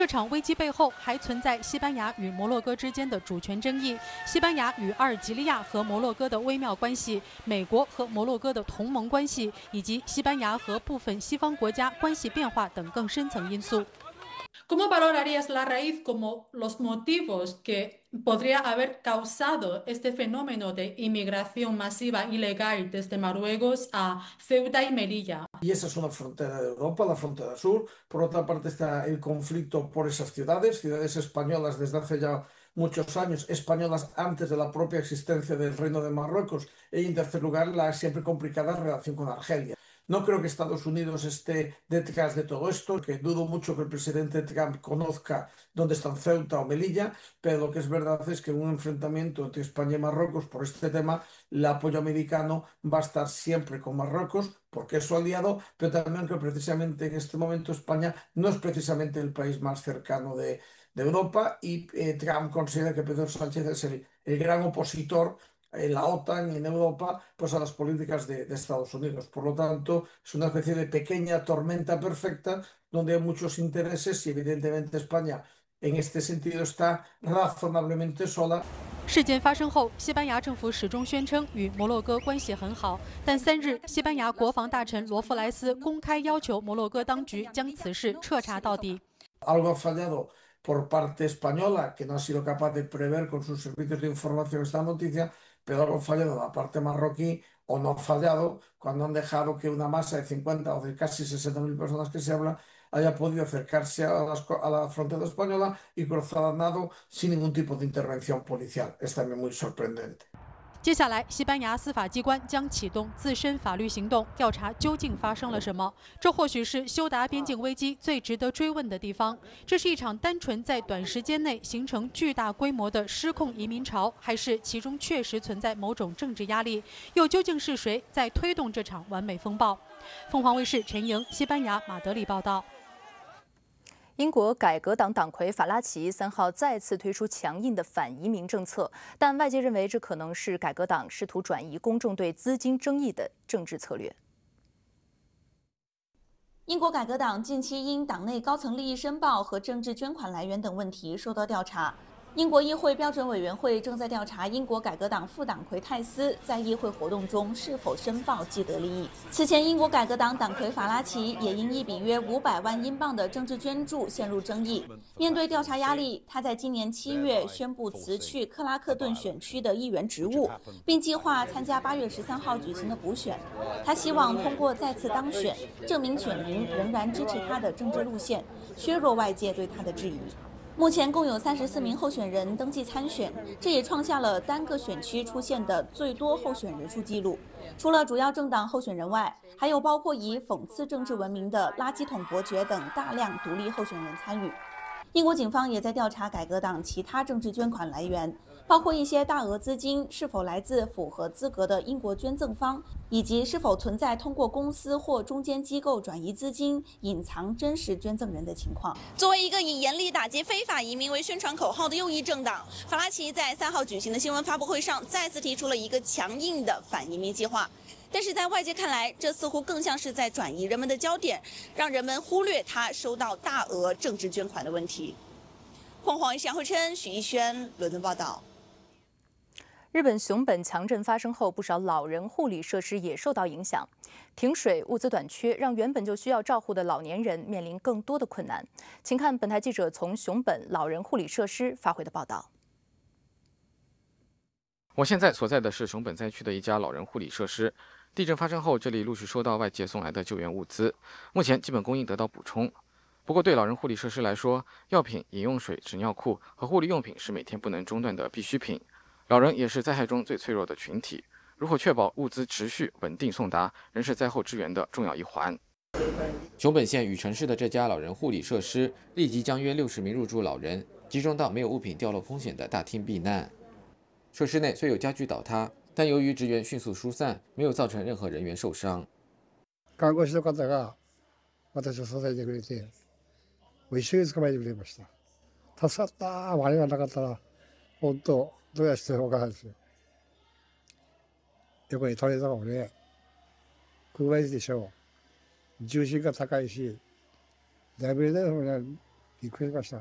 这场危机背后还存在西班牙与摩洛哥之间的主权争议、西班牙与阿尔及利亚和摩洛哥的微妙关系、美国和摩洛哥的同盟关系，以及西班牙和部分西方国家关系变化等更深层因素。 ¿Cómo valorarías la raíz como los motivos que podría haber causado este fenómeno de inmigración masiva ilegal desde Marruecos a Ceuta y Melilla? Y esa es una frontera de Europa, la frontera sur. Por otra parte está el conflicto por esas ciudades españolas desde hace ya muchos años, españolas antes de la propia existencia del Reino de Marruecos. Y en tercer lugar, la siempre complicada relación con Argelia. No creo que Estados Unidos esté detrás de todo esto, que dudo mucho que el presidente Trump conozca dónde están Ceuta o Melilla, pero lo que es verdad es que en un enfrentamiento entre España y Marruecos por este tema, el apoyo americano va a estar siempre con Marruecos porque es su aliado, pero también que precisamente en este momento España no es precisamente el país más cercano de Europa y Trump considera que Pedro Sánchez es el gran opositor en la OTAN y en Europa, pues a las políticas de Estados Unidos. Por lo tanto, es una especie de pequeña tormenta perfecta donde hay muchos intereses y evidentemente España en este sentido está razonablemente sola。 事件发生后，西班牙政府始终宣称与摩洛哥关系很好，但3日，西班牙国防大臣罗弗莱斯公开要求摩洛哥当局将此事彻查到底。 Algo ha fallado por parte española, que no ha sido capaz de prever con sus servicios de información esta noticia, pero algo ha fallado la parte marroquí o no ha fallado cuando han dejado que una masa de 50 o de casi 60.000 personas que se habla haya podido acercarse a la frontera española y cruzar a nado sin ningún tipo de intervención policial. Es también muy sorprendente。 接下来，西班牙司法机关将启动自身法律行动，调查究竟发生了什么。这或许是修达边境危机最值得追问的地方。这是一场单纯在短时间内形成巨大规模的失控移民潮，还是其中确实存在某种政治压力？又究竟是谁在推动这场完美风暴？凤凰卫视陈莹，西班牙马德里报道。 英国改革党党魁法拉奇3号再次推出强硬的反移民政策，但外界认为这可能是改革党试图转移公众对资金争议的政治策略。 英国改革党近期因党内高层利益申报和政治捐款来源等问题受到调查。英国议会标准委员会正在调查英国改革党副党魁泰斯在议会活动中是否申报既得利益。此前，英国改革党党魁法拉奇也因一笔约500万英镑的政治捐助陷入争议。面对调查压力，他在今年7月宣布辞去克拉克顿选区的议员职务，并计划参加8月13号举行的补选。他希望通过再次当选，证明选民仍然支持他的政治路线，削弱外界对他的质疑。目前共有34名候选人登记参选，这也创下了单个选区出现的最多候选人数记录。除了主要政党候选人外，还有包括以讽刺政治闻名的垃圾桶伯爵等大量独立候选人参与。英国警方也在调查改革党其他政治捐款来源，包括一些大额资金是否来自符合资格的英国捐赠方，以及是否存在通过公司或中间机构转移资金、隐藏真实捐赠人的情况。 作为一个以严厉打击非法移民为宣传口号的右翼政党，法拉奇在3号举行的新闻发布会上再次提出了一个强硬的反移民计划。但是在外界看来，这似乎更像是在转移人们的焦点，让人们忽略他收到大额政治捐款的问题。凤凰卫视杨慧琛、许逸轩伦敦报道。 日本熊本强震发生后，不少老人护理设施也受到影响，停水、物资短缺，让原本就需要照护的老年人面临更多的困难。请看本台记者从熊本老人护理设施发回的报道。 我现在所在的是熊本灾区的一家老人护理设施。地震发生后，这里陆续收到外界送来的救援物资，目前基本供应得到补充。不过，对老人护理设施来说，药品、饮用水、纸尿裤和护理用品是每天不能中断的必需品。老人也是灾害中最脆弱的群体，如何确保物资持续稳定送达，仍是灾后支援的重要一环。 熊本县羽城市的这家老人护理设施立即将约60名入住老人集中到没有物品掉落风险的大厅避难。设施内虽有家具倒塌，但由于职员迅速疏散，没有造成任何人员受伤。 看護師の方が私を支えてくれて、一緒に捕まえてくれました。助かった。あれがなかったら、本当どうやってわからないですよ。横に取れたのもね、車椅子でしょう。重心が高いし、だいぶね、 びっくりしました。